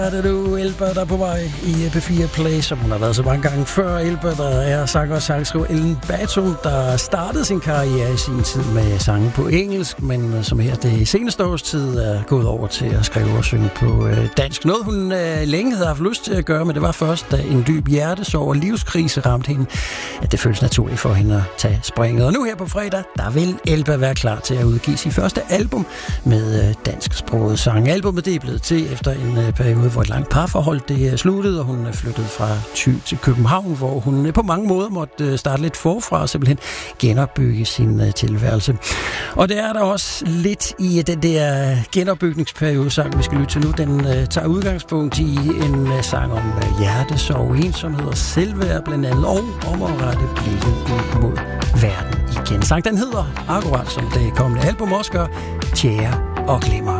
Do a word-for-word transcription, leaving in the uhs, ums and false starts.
Er det du, Elbert, der er på vej i P fire Play, som hun har været så mange gange før. Elbert er sanger og sangskriver Ellen Batum, der startede sin karriere i sin tid med sange på engelsk, men som her det seneste års tid er gået over til at skrive og synge på dansk. Noget hun længe havde haft lyst til at gøre, men det var først, da en dyb hjertesorg og livskrise ramte hende, at det føltes naturligt for hende at tage springet. Og nu her på fredag, der vil Elbert være klar til at udgive sit første album med dansksproget sang. Albummet det er blevet til efter en periode, hvor et langt parforhold det sluttede, og hun flyttede fra Thy til København, hvor hun på mange måder måtte starte lidt forfra og simpelthen genopbygge sin tilværelse. Og det er der også lidt i den der genopbygningsperiode, sang vi skal lytte til nu. Den tager udgangspunkt i en sang om hjertesorg, ensomhed og selvværd blandt andet, og om at rette blikket ud mod verden igen. Sang den hedder, akkurat som det kommende album også gør, Tjære og Glimmer.